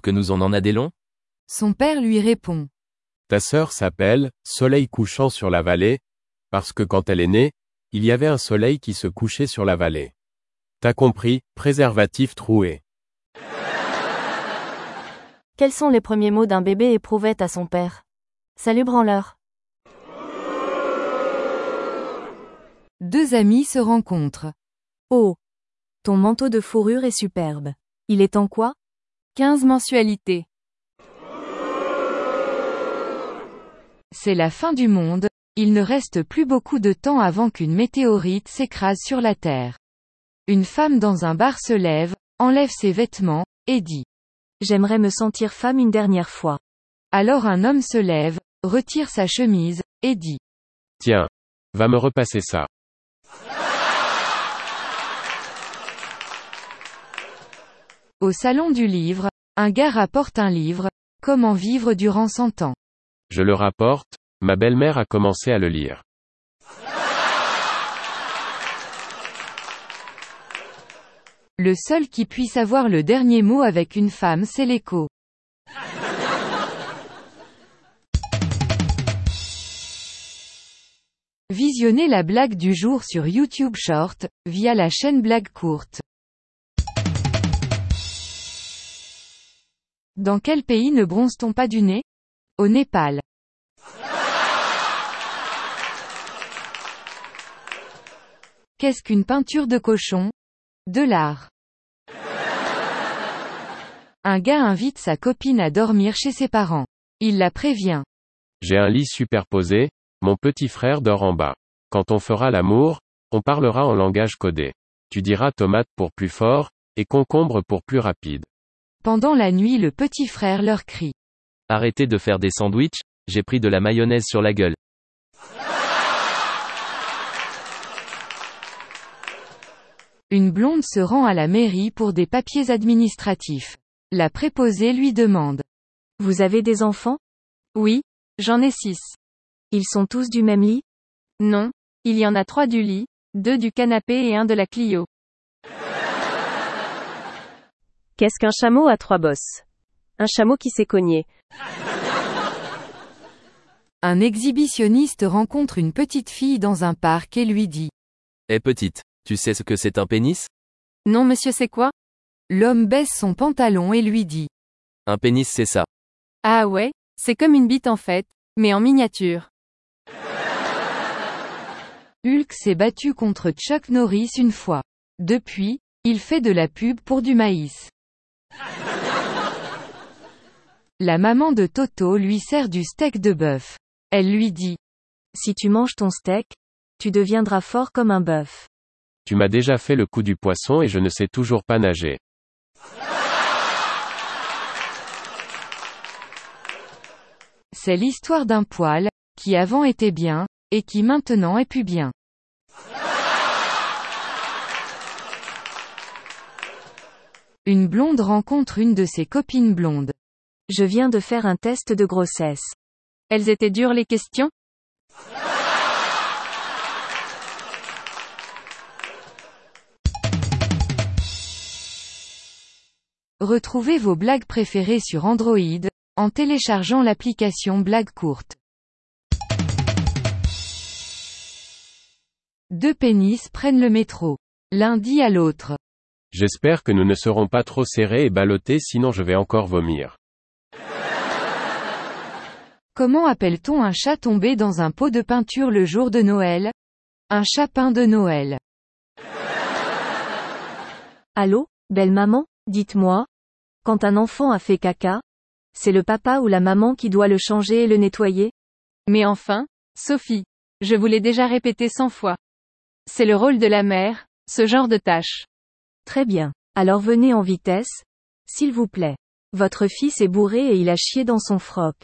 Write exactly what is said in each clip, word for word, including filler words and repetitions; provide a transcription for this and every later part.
pour que nous on en a des longs? Son père lui répond. Ta sœur s'appelle « Soleil couchant sur la vallée », parce que quand elle est née, il y avait un soleil qui se couchait sur la vallée. T'as compris, préservatif troué. Quels sont les premiers mots d'un bébé éprouvette à son père? Salut branleur. Deux amis se rencontrent. Oh, ton manteau de fourrure est superbe. Il est en quoi? quinze mensualités. C'est la fin du monde, il ne reste plus beaucoup de temps avant qu'une météorite s'écrase sur la Terre. Une femme dans un bar se lève, enlève ses vêtements, et dit. J'aimerais me sentir femme une dernière fois. Alors un homme se lève, retire sa chemise, et dit. Tiens, va me repasser ça. Au salon du livre, un gars rapporte un livre, Comment vivre durant cent ans. Je le rapporte, ma belle-mère a commencé à le lire. Le seul qui puisse avoir le dernier mot avec une femme c'est l'écho. Visionnez la blague du jour sur YouTube Short, via la chaîne Blague Courte. Dans quel pays ne bronze-t-on pas du nez? Au Népal. Qu'est-ce qu'une peinture de cochon? De l'art. Un gars invite sa copine à dormir chez ses parents. Il la prévient. J'ai un lit superposé, mon petit frère dort en bas. Quand on fera l'amour, on parlera en langage codé. Tu diras tomate pour plus fort, et concombre pour plus rapide. Pendant la nuit le petit frère leur crie. Arrêtez de faire des sandwichs, j'ai pris de la mayonnaise sur la gueule. Une blonde se rend à la mairie pour des papiers administratifs. La préposée lui demande. Vous avez des enfants? Oui, j'en ai six. Ils sont tous du même lit? Non, il y en a trois du lit, deux du canapé et un de la Clio. Qu'est-ce qu'un chameau à trois bosses? Un chameau qui s'est cogné. Un exhibitionniste rencontre une petite fille dans un parc et lui dit. Eh petite, tu sais ce que c'est un pénis? Non monsieur c'est quoi? L'homme baisse son pantalon et lui dit. Un pénis c'est ça. Ah ouais, c'est comme une bite en fait, mais en miniature. Hulk s'est battu contre Chuck Norris une fois. Depuis, il fait de la pub pour du maïs. La maman de Toto lui sert du steak de bœuf. Elle lui dit. Si tu manges ton steak, tu deviendras fort comme un bœuf. Tu m'as déjà fait le coup du poisson et je ne sais toujours pas nager. C'est l'histoire d'un poil, qui avant était bien, et qui maintenant est plus bien. Une blonde rencontre une de ses copines blondes. Je viens de faire un test de grossesse. Elles étaient dures les questions? Retrouvez vos blagues préférées sur Android, en téléchargeant l'application Blague Courte. Deux pénis prennent le métro. L'un dit à l'autre. J'espère que nous ne serons pas trop serrés et ballottés sinon je vais encore vomir. Comment appelle-t-on un chat tombé dans un pot de peinture le jour de Noël? Un chapin de Noël. Allô, belle maman, dites-moi. Quand un enfant a fait caca, c'est le papa ou la maman qui doit le changer et le nettoyer? Mais enfin, Sophie, je vous l'ai déjà répété cent fois. C'est le rôle de la mère, ce genre de tâche. Très bien. Alors venez en vitesse, s'il vous plaît. Votre fils est bourré et il a chié dans son froc.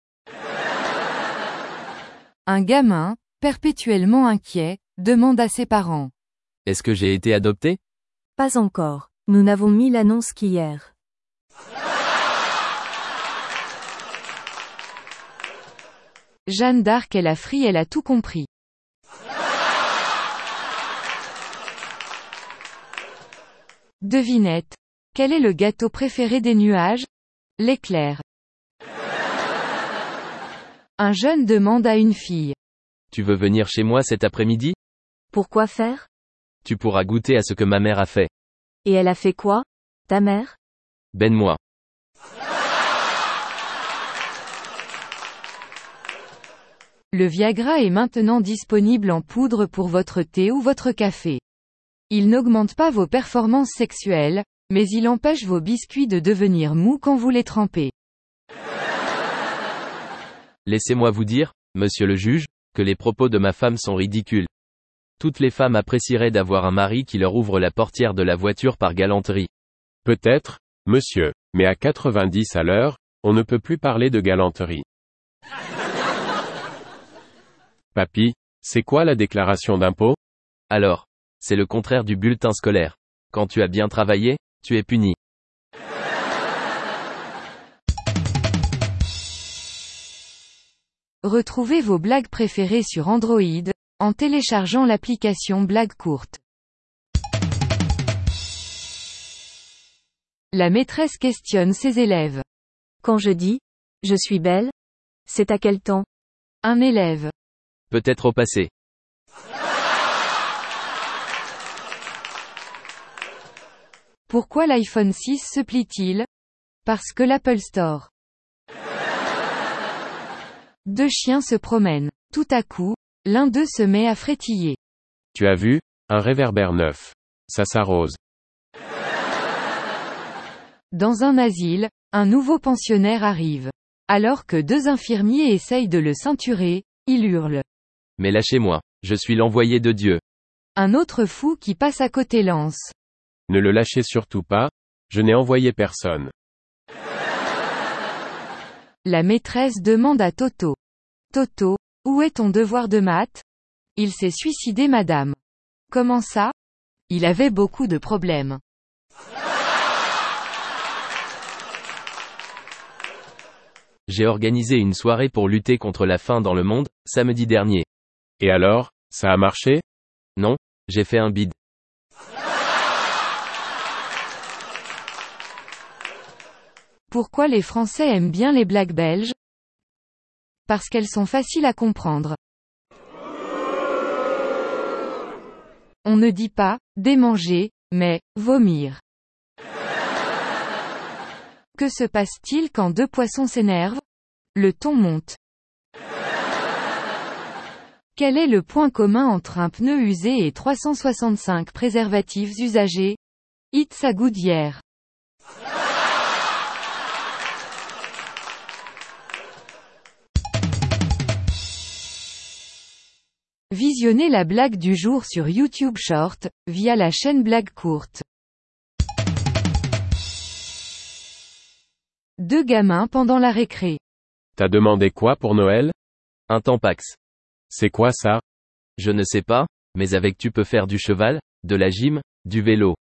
Un gamin, perpétuellement inquiet, demande à ses parents. Est-ce que j'ai été adopté? Pas encore. Nous n'avons mis l'annonce qu'hier. Jeanne d'Arc elle a fri elle a tout compris. Devinette. Quel est le gâteau préféré des nuages? L'éclair. Un jeune demande à une fille. Tu veux venir chez moi cet après-midi? Pourquoi faire? Tu pourras goûter à ce que ma mère a fait. Et elle a fait quoi, ta mère? Ben-moi. Le Viagra est maintenant disponible en poudre pour votre thé ou votre café. Il n'augmente pas vos performances sexuelles, mais il empêche vos biscuits de devenir mous quand vous les trempez. Laissez-moi vous dire, monsieur le juge, que les propos de ma femme sont ridicules. Toutes les femmes apprécieraient d'avoir un mari qui leur ouvre la portière de la voiture par galanterie. Peut-être, monsieur, mais à quatre-vingt-dix à l'heure, on ne peut plus parler de galanterie. Papy, c'est quoi la déclaration d'impôt? Alors, c'est le contraire du bulletin scolaire. Quand tu as bien travaillé, tu es puni. Retrouvez vos blagues préférées sur Android, en téléchargeant l'application Blagues courtes. La maîtresse questionne ses élèves. Quand je dis « je suis belle », c'est à quel temps? Un élève. Peut-être au passé. Pourquoi l'iPhone six se plie-t-il? Parce que l'Apple Store. Deux chiens se promènent. Tout à coup, l'un d'eux se met à frétiller. Tu as vu? Un réverbère neuf. Ça s'arrose. Dans un asile, un nouveau pensionnaire arrive. Alors que deux infirmiers essayent de le ceinturer, il hurle. Mais lâchez-moi, je suis l'envoyé de Dieu. Un autre fou qui passe à côté lance. Ne le lâchez surtout pas, je n'ai envoyé personne. La maîtresse demande à Toto. Toto, où est ton devoir de maths? Il s'est suicidé madame. Comment ça? Il avait beaucoup de problèmes. J'ai organisé une soirée pour lutter contre la faim dans le monde, samedi dernier. Et alors, ça a marché? Non, j'ai fait un bide. Pourquoi les Français aiment bien les blagues belges? Parce qu'elles sont faciles à comprendre. On ne dit pas « démanger », mais « vomir ». Que se passe-t-il quand deux poissons s'énervent? Le ton monte. Quel est le point commun entre un pneu usé et trois cent soixante-cinq préservatifs usagés? It's a good year. Visionnez la blague du jour sur YouTube Short, via la chaîne Blagues courtes. Deux gamins pendant la récré. T'as demandé quoi pour Noël? Un Tampax. C'est quoi ça? Je ne sais pas, mais avec tu peux faire du cheval, de la gym, du vélo.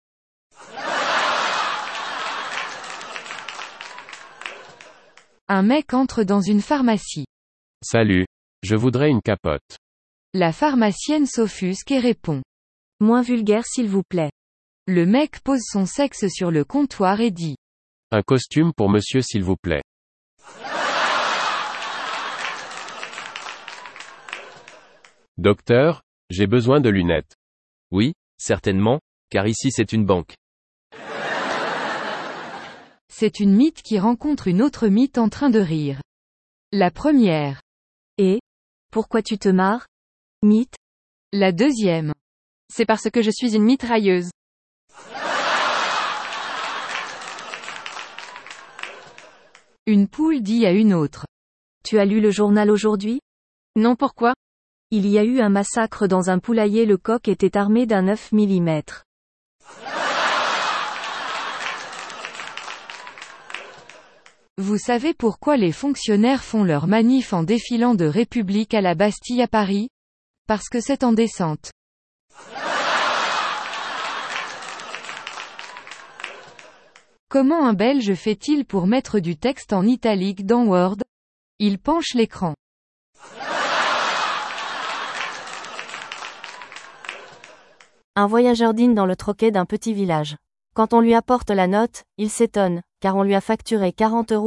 Un mec entre dans une pharmacie. Salut, je voudrais une capote. La pharmacienne s'offusque et répond. Moins vulgaire s'il vous plaît. Le mec pose son sexe sur le comptoir et dit. Un costume pour monsieur s'il vous plaît. Docteur, j'ai besoin de lunettes. Oui, certainement, car ici c'est une banque. C'est une mythe qui rencontre une autre mythe en train de rire. La première. Et? Pourquoi tu te marres? Mythe. La deuxième. C'est parce que je suis une mitrailleuse. Une poule dit à une autre. Tu as lu le journal aujourd'hui? Non, pourquoi? Il y a eu un massacre dans un poulailler, le coq était armé d'un neuf millimètres. Vous savez pourquoi les fonctionnaires font leur manif en défilant de République à la Bastille à Paris? Parce que c'est en descente. Comment un Belge fait-il pour mettre du texte en italique dans Word? Il penche l'écran. Un voyageur dîne dans le troquet d'un petit village. Quand on lui apporte la note, il s'étonne, car on lui a facturé quarante euros.